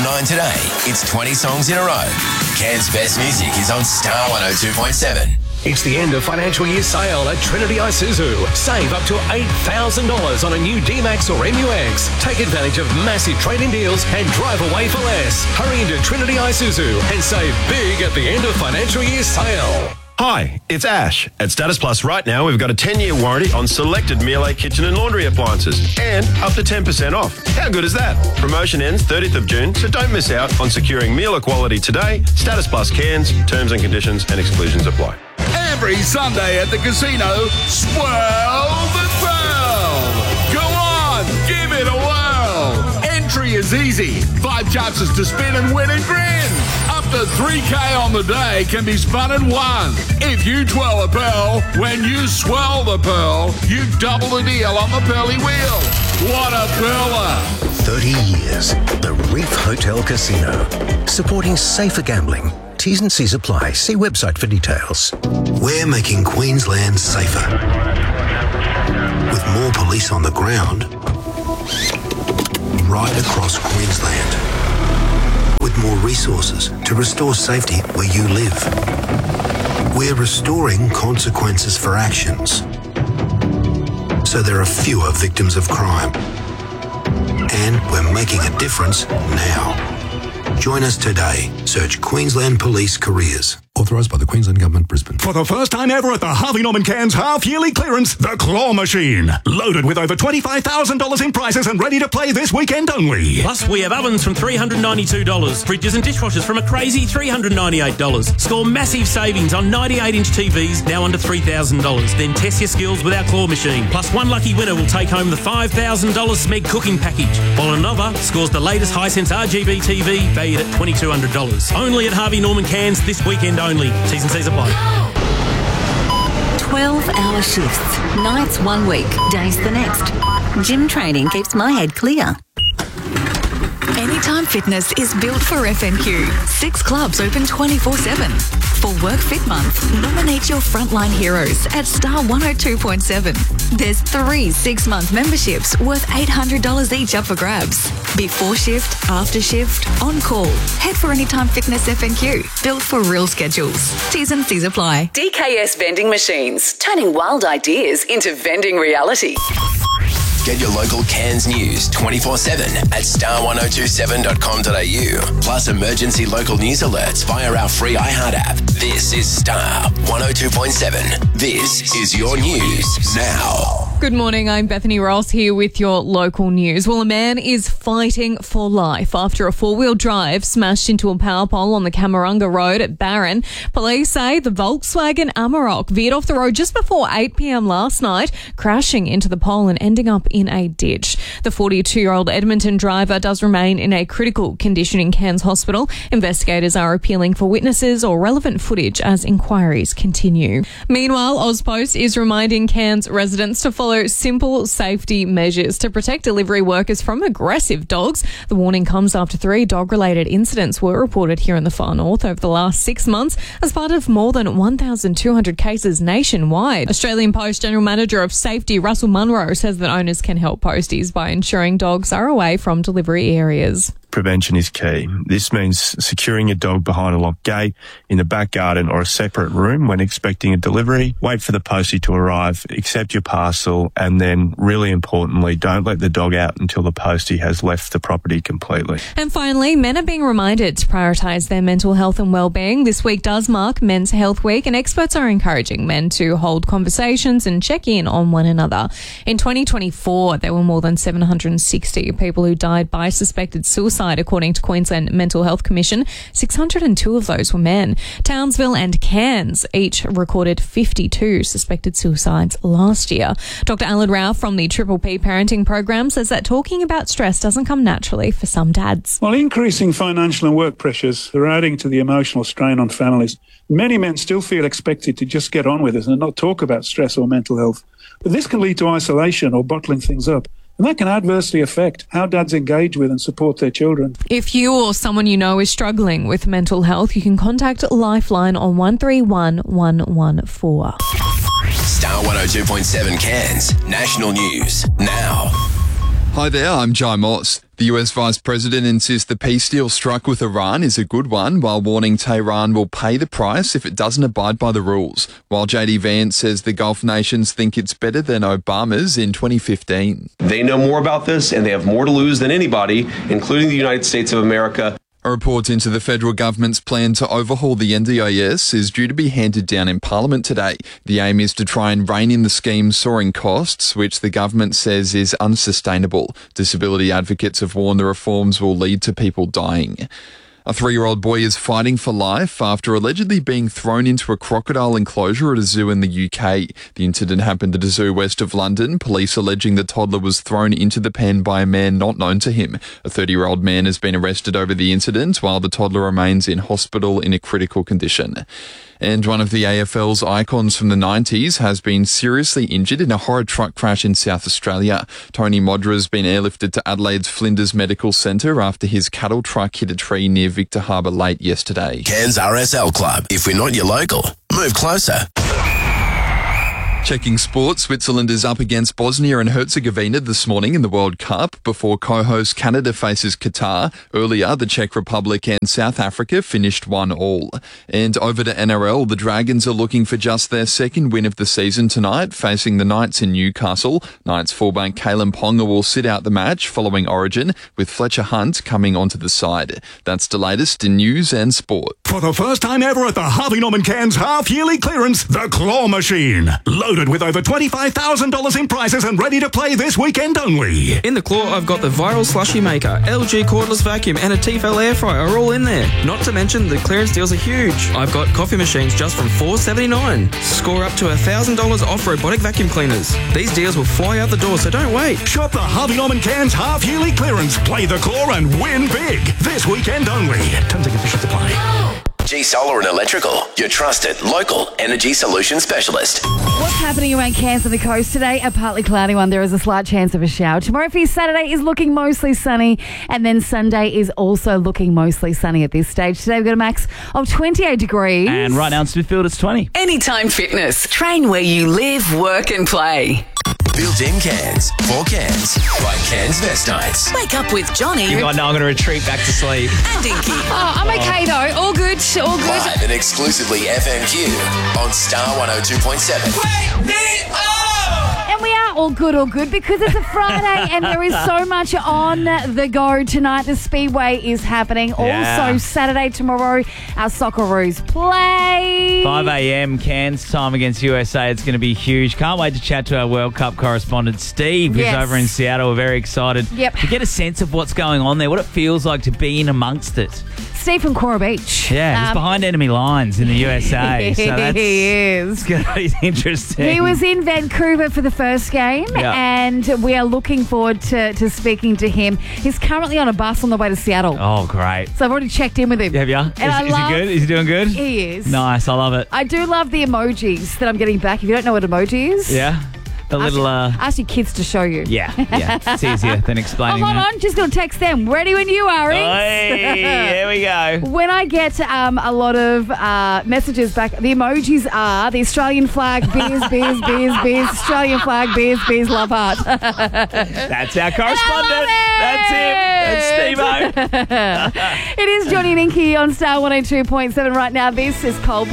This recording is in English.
9 today, it's 20 songs in a row. Cairns' best music is on Star 102.7. It's the end of financial year sale at Trinity Isuzu. Save up to $8,000 on a new D-Max or MUX. Take advantage of massive trade-in deals and drive away for less. Hurry into Trinity Isuzu and save big at the end of financial year sale. Hi, it's Ash. At Status Plus right now, we've got a 10-year warranty on selected Miele kitchen and laundry appliances and up to 10% off. How good is that? Promotion ends 30th of June, so don't miss out on securing Miele quality today. Status Plus Cairns, terms and conditions and exclusions apply. Every Sunday at the casino, swirl the pearl. Go on, give it a whirl. Entry is easy. 5 chances to spin and win a grin. Up to 3K on the day can be spun and won. If you twirl a pearl, when you swirl the pearl, you double the deal on the pearly wheel. What a pearler. 30 years. The Reef Hotel Casino. Supporting safer gambling. T's and C's apply. See website for details. We're making Queensland safer. With more police on the ground, right across Queensland. With more resources to restore safety where you live. We're restoring consequences for actions, so there are fewer victims of crime. And we're making a difference now. Join us today. Search Queensland Police Careers. Authorised by the Queensland Government, Brisbane. For the first time ever at the Harvey Norman Cairns half-yearly clearance, the Claw Machine. Loaded with over $25,000 in prizes and ready to play this weekend only. Plus, we have ovens from $392, fridges and dishwashers from a crazy $398. Score massive savings on 98-inch TVs, now under $3,000. Then test your skills with our Claw Machine. Plus, one lucky winner will take home the $5,000 Smeg cooking package, while another scores the latest Hisense RGB TV valued at $2,200. Only at Harvey Norman Cairns this weekend only. T's and C's apply. 12-hour shifts. Nights 1 week, days the next. Gym training keeps my head clear. Anytime Fitness is built for FNQ. 6 clubs open 24/7. For Work Fit Month, nominate your frontline heroes at Star 102.7. There's 3 6-month memberships worth $800 each up for grabs. Before shift, after shift, on call. Head for Anytime Fitness FNQ. Built for real schedules. T's and C's apply. DKS Vending Machines. Turning wild ideas into vending reality. Get your local Cairns news 24/7 at star1027.com.au. Plus emergency local news alerts via our free iHeart app. This is Star 102.7. This is your news now. Good morning, I'm Bethany Ross here with your local news. Well, a man is fighting for life after a 4-wheel drive smashed into a power pole on the Camarunga Road at Barron. Police say the Volkswagen Amarok veered off the road just before 8 p.m. last night, crashing into the pole and ending up in a ditch. The 42-year-old Edmonton driver does remain in a critical condition in Cairns Hospital. Investigators are appealing for witnesses or relevant footage as inquiries continue. Meanwhile, Ozpost is reminding Cairns residents to follow simple safety measures to protect delivery workers from aggressive dogs. The warning comes after 3 dog-related incidents were reported here in the far north over the last 6 months as part of more than 1,200 cases nationwide. Australian Post General Manager of Safety Russell Munro says that owners can help posties by ensuring dogs are away from delivery areas. Prevention is key. This means securing your dog behind a locked gate, in the back garden or a separate room when expecting a delivery. Wait for the postie to arrive, accept your parcel, and then, really importantly, don't let the dog out until the postie has left the property completely. And finally, men are being reminded to prioritise their mental health and well-being. This week does mark Men's Health Week, and experts are encouraging men to hold conversations and check in on one another. In 2024, there were more than 760 people who died by suspected suicide, according to Queensland Mental Health Commission. 602 of those were men. Townsville and Cairns each recorded 52 suspected suicides last year. Dr. Alan Rao from the Triple P Parenting Program says that talking about stress doesn't come naturally for some dads. While increasing financial and work pressures are adding to the emotional strain on families, many men still feel expected to just get on with it and not talk about stress or mental health. But this can lead to isolation or bottling things up. And that can adversely affect how dads engage with and support their children. If you or someone you know is struggling with mental health, you can contact Lifeline on 131 114. Star 102.7 Cairns. National news now. Hi there, I'm Jai Moss. The US Vice President insists the peace deal struck with Iran is a good one, while warning Tehran will pay the price if it doesn't abide by the rules, while JD Vance says the Gulf nations think it's better than Obama's in 2015. They know more about this, and they have more to lose than anybody, including the United States of America. A report into the federal government's plan to overhaul the NDIS is due to be handed down in Parliament today. The aim is to try and rein in the scheme's soaring costs, which the government says is unsustainable. Disability advocates have warned the reforms will lead to people dying. A 3-year-old boy is fighting for life after allegedly being thrown into a crocodile enclosure at a zoo in the UK. The incident happened at a zoo west of London, police alleging the toddler was thrown into the pen by a man not known to him. A 30-year-old man has been arrested over the incident, while the toddler remains in hospital in a critical condition. And one of the AFL's icons from the 90s has been seriously injured in a horror truck crash in South Australia. Tony Modra has been airlifted to Adelaide's Flinders Medical Centre after his cattle truck hit a tree near Victor Harbour late yesterday. Cairns RSL Club. If we're not your local, move closer. Checking sports, Switzerland is up against Bosnia and Herzegovina this morning in the World Cup before co-host Canada faces Qatar. Earlier, the Czech Republic and South Africa finished 1-1. And over to NRL, the Dragons are looking for just their second win of the season tonight, facing the Knights in Newcastle. Knights fullback Kalen Ponga will sit out the match following Origin, with Fletcher Hunt coming onto the side. That's the latest in news and sport. For the first time ever at the Harvey Norman Cairns half-yearly clearance, the Claw Machine. Loaded with over $25,000 in prizes and ready to play this weekend only. In the Claw, I've got the viral slushy maker, LG cordless vacuum and a Tefal air fryer are all in there. Not to mention the clearance deals are huge. I've got coffee machines just from $4.79. Score up to $1,000 off robotic vacuum cleaners. These deals will fly out the door, so don't wait. Shop the Harvey Norman Cairns half-yearly clearance. Play the Claw and win big. This weekend only. Terms and conditions apply. G Solar and Electrical, your trusted local energy solution specialist. What's happening around Cairns and the coast today? A partly cloudy one. There is a slight chance of a shower. Tomorrow for Saturday is looking mostly sunny, and then Sunday is also looking mostly sunny at this stage. Today we've got a max of 28 degrees. And right now in Smithfield it's 20. Anytime Fitness. Train where you live, work and play. Built-in Cairns, for Cairns, by Cairns Vest Nights. Wake up with Johnny. You got, no, I'm going to retreat back to sleep. And Inky. Oh, I'm okay though. All good. All good. Live and exclusively FMQ on Star 102.7. And we are all good because it's a Friday and there is so much on the go tonight. The Speedway is happening. Yeah. Also, Saturday, tomorrow, our Socceroos play. 5 a.m. Cairns time against USA. It's going to be huge. Can't wait to chat to our World Cup correspondent, Steve, who's over in Seattle. We're very excited to get a sense of what's going on there, what it feels like to be in amongst it. Steve from Coral Beach. Yeah, he's behind enemy lines in the USA. So that's, he is. It's going to be interesting. He was in Vancouver for the first game, and we are looking forward to speaking to him. He's currently on a bus on the way to Seattle. Oh, great. So I've already checked in with him. Have you? And is he good? Is he doing good? He is. Nice, I love it. I do love the emojis that I'm getting back. If you don't know what emoji is. Yeah. The little... Ask your kids to show you. Yeah. It's easier than explaining hold on. Just going to text them. Ready when you are, There we go. When I get a lot of messages back, the emojis are the Australian flag, beers, Australian flag, beers, love heart. That's our correspondent. That's him. That's Steve-O. It is Johnny and Inky on Star 102.7 right now. This is Cold.